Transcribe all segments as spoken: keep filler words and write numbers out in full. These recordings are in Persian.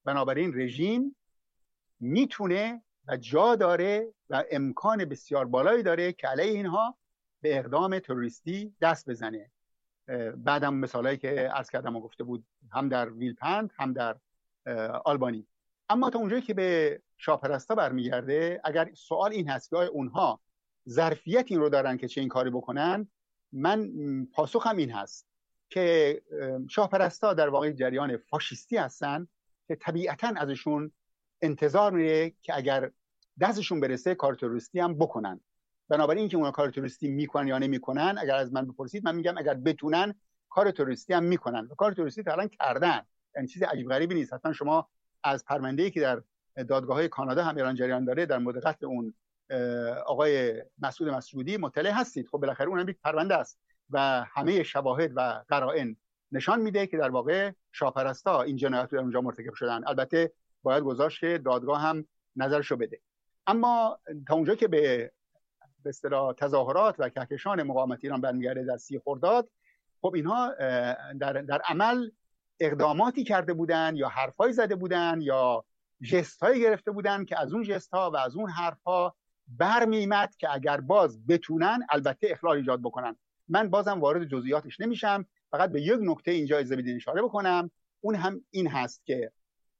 بنابراین رژیم میتونه و جا داره و امکان بسیار بالایی داره که علیه اینها به اقدام تروریستی دست بزنه. بعدم مثالایی که عرض کردم و گفته بود، هم در ویلپند هم در آلبانی. اما تا اونجایی که به شاهپرستا برمیگرده، اگر سوال این هست که آیا اونها ظرفیت این رو دارن که چه این کاری بکنن، من پاسخم این هست که شاهپرستا در واقع جریان فاشیستی هستن که طبیعتاً ازشون انتظار میره که اگر دستشون برسه کار تروریستی هم بکنن. بنابراین اینکه اونا کار تروریستی میکنن یا نمیکنن، اگر از من بپرسید من میگم اگر بتونن کار تروریستی هم میکنن و کار تروریستی تا الان کردن. یعنی چیز عجیب غریبی نیست. حتما شما از پرونده‌ای که در دادگاه‌های کانادا هم ایران جریان داره در مورد قتل اون آقای مسعود مسعودی مطلع هستید. خب بالاخره اونم یک پرونده است و همه شواهد و قرائن نشان میده که در واقع شاهپرستا این جنایات رو در اونجا مرتکب شدن. البته باید گذاشت که دادگاه هم نظرشو بده. اما تا اونجا که به به اصطلاح تظاهرات و کهکشان مقاومت ایران برمیگرده در سی خرداد، خب اینها در در عمل اقداماتی کرده بودن یا حرفایی زده بودن یا ژست‌هایی گرفته بودن که از اون ژست‌ها و از اون حرف‌ها برمی‌آمد که اگر باز بتونن البته اخلال ایجاد بکنن. من بازم وارد جزئیاتش نمیشم، فقط به یک نکته اینجا اجازه بدین اشاره بکنم. اون هم این هست که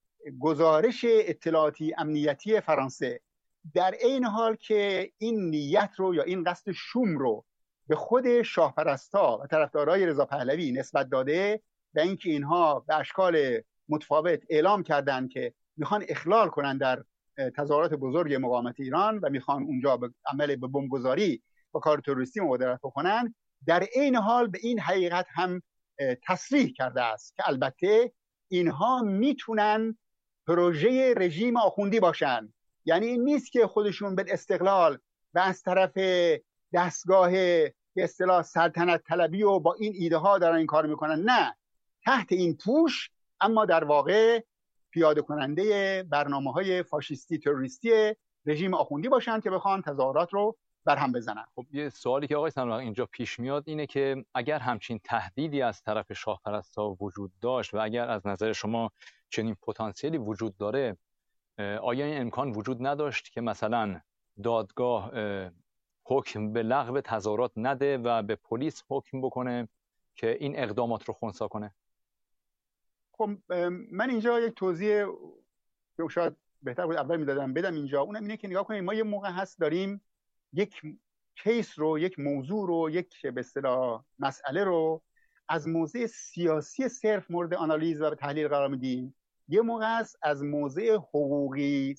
گزارش اطلاعاتی امنیتی فرانسه در این حال که این نیت رو یا این قصد شوم رو به خود شاهپرستا و طرفدارای رضا پهلوی نسبت داده و اینکه اینها به اشکال متفاوت اعلام کردن که میخوان اخلال کنن در تظاهرات بزرگ مقاومت ایران و میخوان اونجا به عمل به بمبگذاری و کار تروریستی مبادرت بکنن، در این حال به این حقیقت هم تصریح کرده است که البته اینها میتونن پروژه رژیم آخوندی باشن. یعنی این نیست که خودشون به استقلال و از طرف دستگاه به اصطلاح سلطنت طلبی و با این ایده ها دارن این کار میکنن، نه، تحت این پوش اما در واقع پیاده کننده برنامه های فاشیستی تروریستی رژیم آخوندی باشن که بخوان تظاهرات رو برهم بزنن. خب یه سوالی که آقای سنوق اینجا پیش میاد اینه که اگر همچین تهدیدی از طرف شاهپرستا وجود داشت و اگر از نظر شما چنین پتانسیلی وجود داره، آیا این امکان وجود نداشت که مثلا دادگاه حکم به لغو تظاهرات نده و به پلیس حکم بکنه که این اقدامات رو خنثی کنه؟ خب من اینجا یک توضیح که شاید بهتر بود اول میدادم بدم اینجا. اونم اینه که نگاه کنید، ما یه موقع هست داریم یک کیس رو، یک موضوع رو، یک به اصطلاح مسئله رو از موضع سیاسی صرف مورد آنالیز و تحلیل قرار میدیم، یه موقع است از موضع حقوقی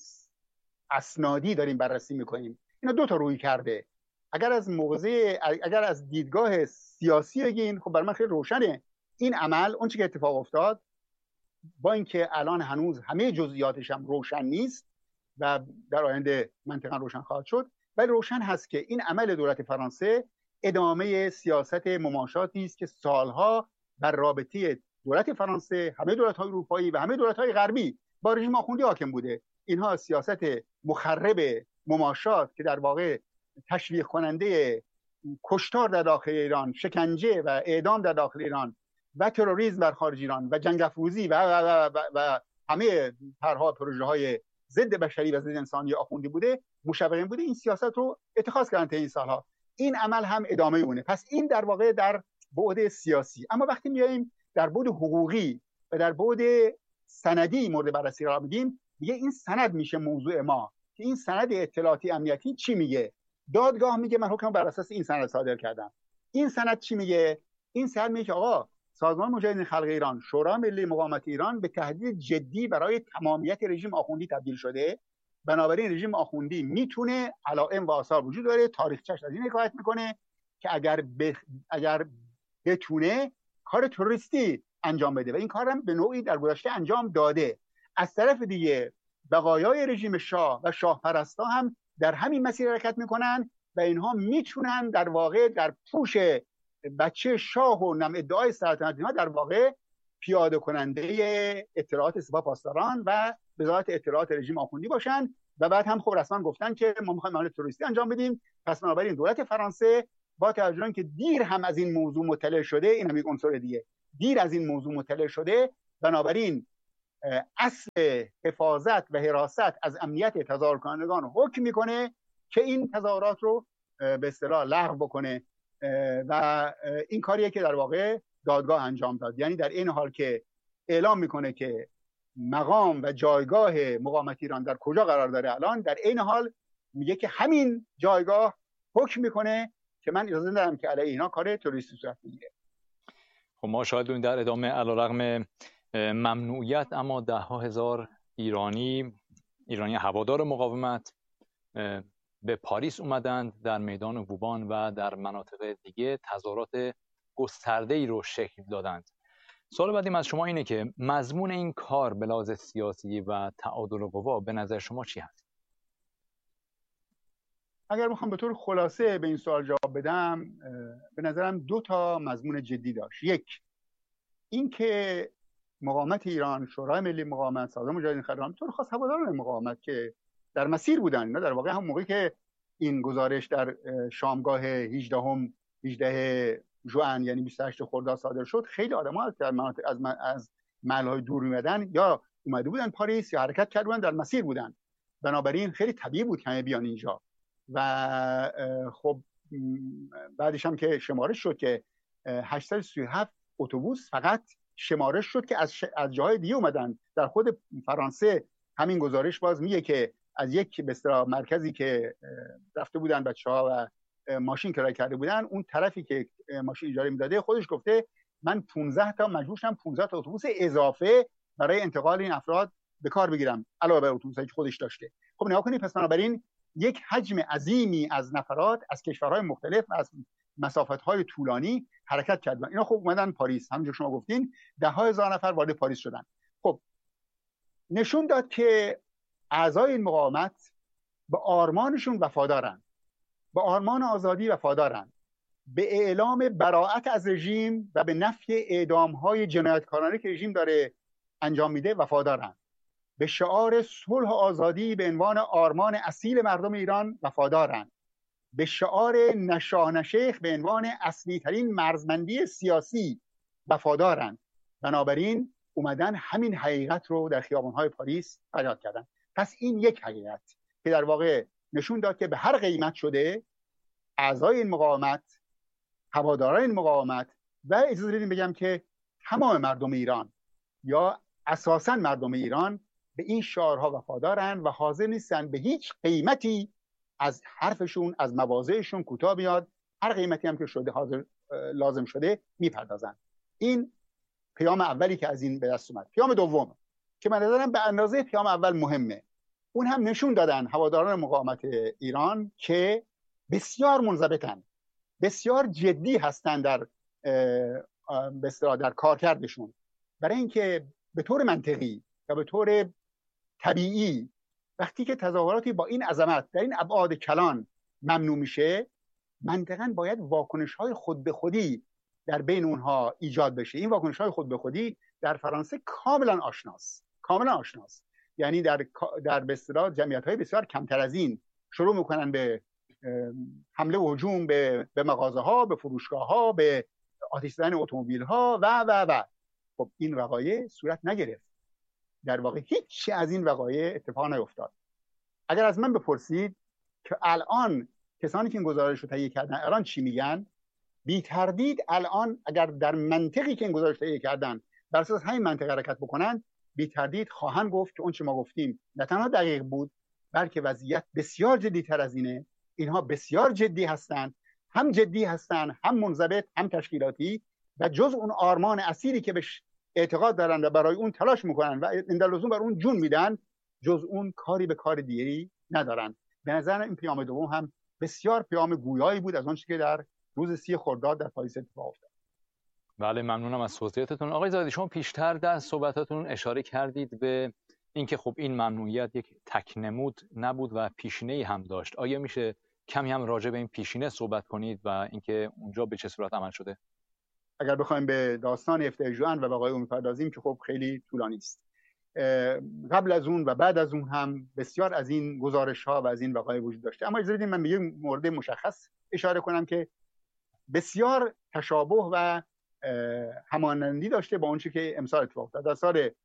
اسنادی داریم بررسی میکنیم. اینا دو تا روی کرده. اگر از موضع اگر از دیدگاه سیاسی بگین، خب برای من خیلی روشنه این عمل اون چیزی که اتفاق افتاد، با اینکه الان هنوز همه جزئیاتش هم روشن نیست و در آینده منطقا روشن خواهد شد، ولی روشن هست که این عمل دولت فرانسه ادامه سیاست مماشاتی است که سالها بر رابطه دولت فرانسه، همه دولت‌های اروپایی و همه دولت‌های غربی با رژیم آخوندی حاکم بوده. اینها سیاست مخرب مماشات که در واقع تشویق کننده کشتار در داخل ایران، شکنجه و اعدام در داخل ایران و تروریسم در خارج ایران و جنگ افروزی و, و, و, و, و همه طرح‌ها پروژه‌های ضد بشری و ضد انسانی آخوندی بوده، مشوقین بوده، این سیاست رو اتخاذ کردن تا این سالها. این عمل هم ادامه اونه. پس این در واقع در بعد سیاسی. اما وقتی میایم در بعد حقوقی و در بعد سندی مورد بررسی قرار میدیم، میگه این سند میشه موضوع ما که این سند اطلاعاتی امنیتی چی میگه. دادگاه میگه من حکم بر اساس این سند صادر کردم. این سند چی میگه؟ این سند میگه که آقا سازمان مجاهدین خلق ایران، شورای ملی مقاومت ایران به تهدید جدی برای تمامیت رژیم آخوندی تبدیل شده. بنابراین رژیم آخوندی میتونه علائم و آثار وجود داره، تاریخچه‌اش از این حکایت میکنه که اگر ب... اگر بتونه کار تروریستی انجام بده و این کارم به نوعی در گذشته انجام داده. از طرف دیگه بقایای رژیم شاه و شاه پرستا هم در همین مسیر حرکت میکنن و اینها میتونن در واقع در پوش بچه شاه و نم ادعای سلطنت اینها در واقع پیاده کننده اطلاعات سپاه پاسداران و وزارت اطلاعات رژیم آخوندی باشن و بعد هم خب رسما گفتن که ما میخوایم عمل تروریستی انجام بدیم. پس بنابراین دولت فرانسه با توجه به که دیر هم از این موضوع مطلع شده، این هم یک عنصر دیگه، دیر از این موضوع مطلع شده، بنابراین اصل حفاظت و حراست از امنیت تظاهرکنندگان حکم میکنه که این تظاهرات رو به اصطلاح لغو بکنه و این کاریه که در واقع دادگاه انجام داد. یعنی در این حال که اعلام میکنه که مقام و جایگاه مقاومت ایران در کجا قرار داره الان، در این حال میگه که همین جایگاه حکم میکنه که من اجازه ندارم که علیه اینا کار تروریستی صورت بگیره. خب ما شاهد بودیم در ادامه علیرغم ممنوعیت اما ده ها هزار ایرانی ایرانی هوادار مقاومت به پاریس اومدند، در میدان ووبان و در مناطق دیگه تظاهرات گسترده‌ای رو شکل دادند. سوال بعدیم از شما اینه که مضمون این کار به لحاظ سیاسی و تعادل قوا به نظر شما چی هست؟ اگر بخوام به طور خلاصه به این سوال جواب بدم، به نظرم دو تا مضمون جدی داشت. یک، این که مقاومت ایران، شورای ملی مقاومت، سازمان مجاهدین خلق به طور خاص هواداران مقاومت که در مسیر بودن، اینا در واقع هم موقعی که این گزارش در شامگاه هجدهم هجده ژوئن یعنی بیست و هشت خرداد صادر شد، خیلی آدم‌ها از از از محل‌های دور می‌آمدن، یا اومده بودن پاریس یا حرکت کرده بودن، در مسیر بودن. بنابراین خیلی طبیعی بود که بیان اینجا. و خب بعدش هم که شمارش شد که هشتصد و سی و هفت اتوبوس فقط شمارش شد که از, ش... از جاهای دیگه اومدن. در خود فرانسه همین گزارش باز میگه که از یک به اصطلاح مرکزی که رفته بودن بچه‌ها و ماشین کرایه کرده بودن، اون طرفی که ماشین اجاره میداده خودش گفته من پانزده تا مجبور شدم پانزده تا اتوبوس اضافه برای انتقال این افراد به کار بگیرم علاوه بر اتوبوسایی که خودش داشته. خب نگاه کنید، پس بنابراین یک حجم عظیمی از نفرات از کشورهای مختلف و از مسافت‌های طولانی حرکت کردن. اینا خب اومدن پاریس، همونجور شما گفتین ده ها هزار نفر وارد پاریس شدن. خب نشون داد که اعضای این مقاومت به آرمانشون وفادارن، به آرمان آزادی وفادارن، به اعلام براءت از رژیم و به نفی اعدام‌های جنایتکارانه که رژیم داره انجام میده وفادارن، به شعار صلح و آزادی به عنوان آرمان اصیل مردم ایران وفادارن، به شعار نشاه نشیخ به عنوان اصلی ترین مرزبندی سیاسی وفادارن. بنابراین اومدن همین حقیقت رو در خیابان‌های پاریس فریاد کردن. پس این یک حقیقت که در واقع نشون داد که به هر قیمت شده اعضای این مقاومت، هواداران این مقاومت و اجازه بدید بگم که تمام مردم ایران یا اساساً مردم ایران به این شعارها وفادارن و حاضر نیستن به هیچ قیمتی از حرفشون، از مواضعشون کوتاه بیاد. هر قیمتی هم که شده حاضر لازم شده میپردازن. این پیام اولی که از این به دست اومد. پیام دوم که من نظرم به اندازه پیام اول مهمه، اون هم نشون دادن هواداران مقاومت ایران که بسیار منضبطن، بسیار جدی هستن در به اصطلاح در کارکردشون، برای اینکه به طور منطقی و به طور طبیعی وقتی که تظاهراتی با این عظمت در این ابعاد کلان ممنوع میشه، منطقاً باید واکنش‌های خود به خودی در بین اونها ایجاد بشه. این واکنش‌های خود به خودی در فرانسه کاملا آشناست، کاملا آشناست. یعنی در در به اصطلاح جمعیت‌های بسیار کمتر از این شروع میکنن به حمله و هجوم به به مغازه‌ها، به فروشگاه‌ها، به آتش زدن اتومبیل‌ها و و و خب این وقایع صورت نگرفت. در واقع هیچ از این وقایع اتفاق نیفتاد. اگر از من بپرسید که الان کسانی که این گزارش رو تهیه کردن الان چی میگن، بی تردید الان اگر در منطقی که این گزارش تهیه کردن بر اساس همین منطق حرکت بکنن، بی تردید خواهند گفت که اون چه ما گفتیم نه تنها دقیق بود، بلکه وضعیت بسیار جدی‌تر از اینه. اینها بسیار جدی هستند، هم جدی هستند، هم منضبط، هم تشکیلاتی، و جز اون آرمان اصیلی که بهش اعتقاد دارن و برای اون تلاش میکنن و اندلزوم بر اون جون میدن، جز اون کاری به کار دیگری ندارن. به نظر این پیام دوم هم بسیار پیام گویایی بود از آنچه که در روز سی خرداد در پاریس اتفاق افتاد. بله، ممنونم از توضیحاتتون. آقای زاهدی، شما پیشتر در صحبتاتون اشاره کردید به اینکه خب این ممنوعیت یک تکنمود نبود و پیشینه‌ای هم داشت. آیا میشه کمی هم راجع به این پیشینه صحبت کنید و اینکه اونجا به چه صورت عمل شده؟ اگر بخوایم به داستان هفده ژوئن و وقایع اون بپردازیم که خب خیلی طولانی است. قبل از اون و بعد از اون هم بسیار از این گزارش‌ها و از این وقایع وجود داشته. اما اجازه بدید من به یک مورد مشخص اشاره کنم که بسیار تشابه و همانندی داشته با اون چیزی که امسال اتفاق افتاد. در سال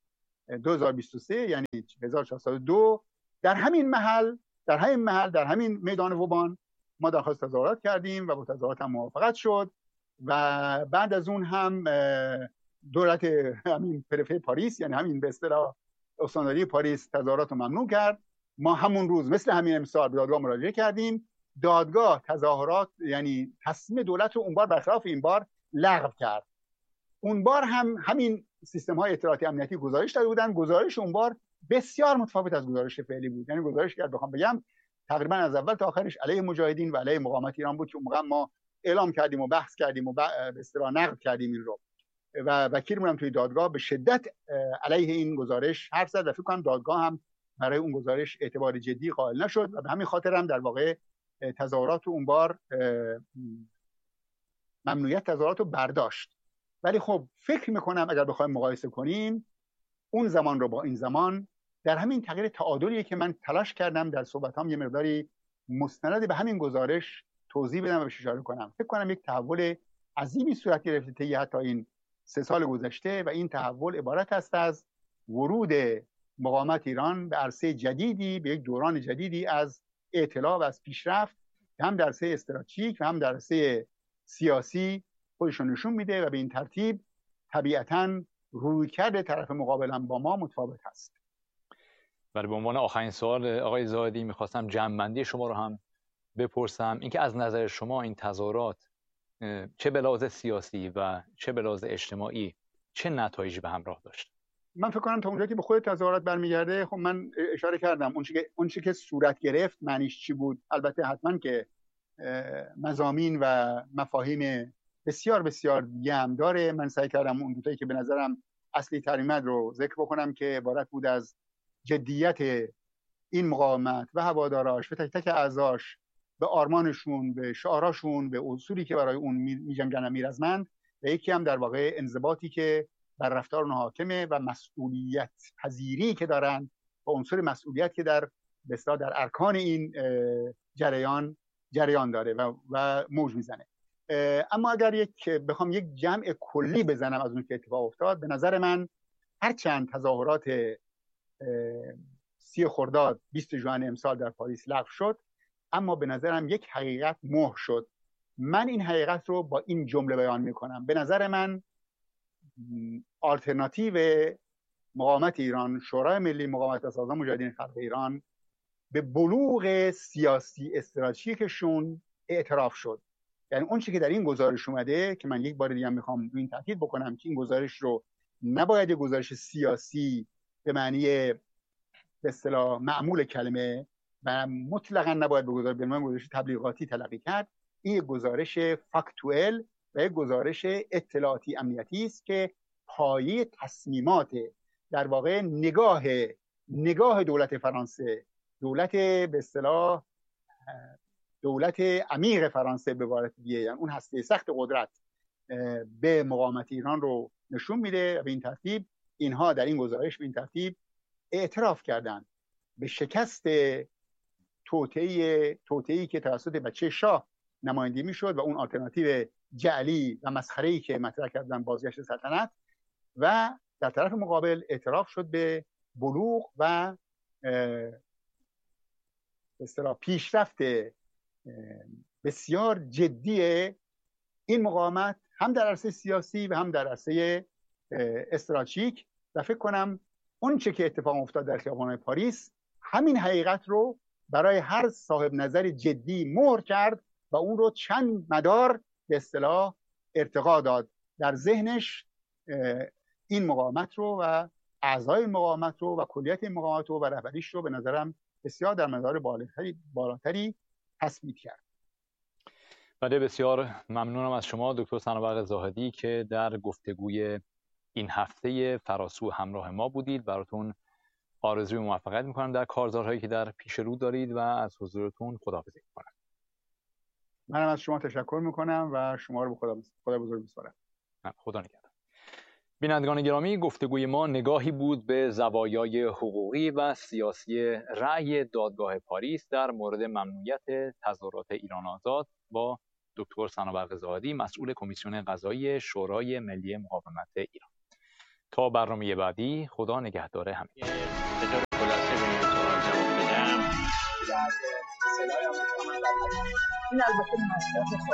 دو هزار و بیست و سه یعنی هزار و چهارصد و دو در همین محل در همین محل در همین میدان وبان ما درخواست تظاهرات کردیم و با تظاهرات هم موافقت شد و بعد از اون هم دولت همین پرفه پاریس یعنی همین به اصطلاح استانداری پاریس تظاهرات رو ممنوع کرد. ما همون روز مثل همین امسال به دادگاه مراجعه کردیم. دادگاه تظاهرات یعنی تصمیم دولت رو اون بار برخلاف این بار لغو کرد. اون بار هم همین سیستم های اطلاعاتی امنیتی گزارش داده بودن. گزارش اون بار بسیار متفاوت از گزارش فعلی بود. یعنی گزارش که بخوام بگم تقریبا از اول تا آخرش علیه مجاهدین و علیه مقاومت ایران بود که اون موقع ما اعلام کردیم و بحث کردیم و به اصطلاح نقد کردیم این رو و وکیلمون هم توی دادگاه به شدت علیه این گزارش حرف زد و فکر کنم دادگاه هم برای اون گزارش اعتبار جدی قائل نشد و به همین خاطر هم در واقع تظاهرات اون بار ممنوعیت تظاهرات رو برداشت. ولی خب فکر میکنم اگر بخوایم مقایسه کنیم اون زمان رو با این زمان در همین تغییر تعادلیه که من تلاش کردم در صحبتام یه مقداری مستند به همین گزارش توضیح بدم و بهش اشاره کنم. فکر کنم یک تحول عظیمی صورت گرفته طی حتی این سه سال گذشته و این تحول عبارت است از ورود مقاومت ایران به عرصه جدیدی، به یک دوران جدیدی از اطلاع و از پیشرفت هم در عرصه استراتژیک و هم در عرصه سیاسی خودشون نشون میده و به این ترتیب طبیعتاً رویکرد طرف مقابل هم با ما متفاوت هست. برای به عنوان آخرین سوال آقای زاهدی میخواستم جمع‌بندی شما رو هم بپرسم، اینکه از نظر شما این تظاهرات چه به لحاظ سیاسی و چه به لحاظ اجتماعی چه نتایجی به همراه داشت؟ من فکر کنم تا اونجایی که به خود تظاهرات برمیگرده، خب من اشاره کردم اون چیزی که اون چیزی که صورت گرفت معنیش چی بود. البته حتما که مضامین و مفاهیم بسیار بسیار دیگه هم داره. من سعی کردم اون دوتایی که به نظرم اصلی ترین رو ذکر بکنم که عبارت بود از جدیت این مقاومت و هواداراش و تک تک اعضاش به آرمانشون، به شعاراشون، به اصولی که برای اون می‌جنگن میرزمند و یکی هم در واقع انضباطی که بر رفتار اونها حاکمه و مسئولیت پذیری که دارن و عنصر مسئولیت که در بسیار در ارکان این جریان جریان داره و, و موج میزنه. اما اگر یک بخوام یک جمع کلی بزنم از اون که اتفاق افتاد، به نظر من هرچند تظاهرات سی خرداد بیست ژوئن امسال در پاریس لغو شد، اما به نظرم یک حقیقت مهر شد. من این حقیقت رو با این جمله بیان میکنم: به نظر من آلترناتیو مقاومت ایران، شورای ملی مقاومت و سازمان مجاهدین خلق ایران، به بلوغ سیاسی استراتژیکشون اعتراف شد. یعنی اون چیزی که در این گزارش اومده که من یک بار دیگه میخوام روی این تاکید بکنم که این گزارش رو نباید یک گزارش سیاسی به معنی به اصطلاح معمول کلمه و مطلقاً نباید به عنوان گزارش تبلیغاتی تلقی کرد. این یک گزارش فاکتوئل و یک گزارش اطلاعاتی امنیتی است که پایه تصمیمات در واقع نگاه نگاه دولت فرانسه، دولت به اصطلاح دولت عمیق فرانسه به عبارت دیگه، یعنی اون هسته سخت قدرت به مقاومت ایران رو نشون میده. و به این ترتیب اینها در این گزارش به این ترتیب اعتراف کردند به شکست توطئه‌ای توطئه‌ای که توسط بچه شاه نمایندگی میشد و اون آلترناتیو جعلی و مسخره‌ای که مطرح کردن بازگشت سلطنت، و در طرف مقابل اعتراف شد به بلوغ و به اصطلاح پیشرفت بسیار جدی این مقاومت هم در عرصه سیاسی و هم در عرصه استراتژیک. و فکر کنم اون چه که اتفاق افتاد در خیابان پاریس همین حقیقت رو برای هر صاحب نظر جدی مهر کرد و اون رو چند مدار به اصطلاح ارتقا داد در ذهنش، این مقاومت رو و اعضای مقاومت رو و کلیت این مقاومت رو و رهبریش رو به نظرم بسیار در مدار بالاتری بالاتری تثبیت کرد. بله، بسیار ممنونم از شما دکتر صنوبر زاهدی که در گفتگوی این هفته فراسو همراه ما بودید. براتون آرزوی موفقیت میکنم در کارزارهایی که در پیش رو دارید و از حضورتون خداحافظی میکنم. منم از شما تشکر میکنم و شما رو به خدا خدا بزرگ میسپارم. خدا نگهدار. بینندگان گرامی، گفتگوی ما نگاهی بود به زوایای حقوقی و سیاسی رأی دادگاه پاریس در مورد ممنوعیت تظاهرات ایران آزاد با دکتر صنوبر زاهدی، مسئول کمیسیون قضایی شورای ملی مقاومت ایران. تا برنامه بعدی، خدا نگهدار همه. به طور خلاصه به این سوال جواب بدم. این البته مصرف